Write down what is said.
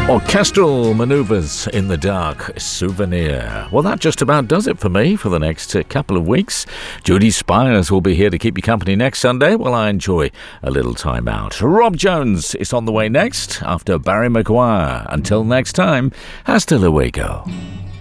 Orchestral manoeuvres in the dark, Souvenir. Well, that just about does it for me for the next couple of weeks. Judy Spires will be here to keep you company next Sunday while I enjoy a little time out. Rob Jones is on the way next after Barry Maguire. Until next time, hasta luego.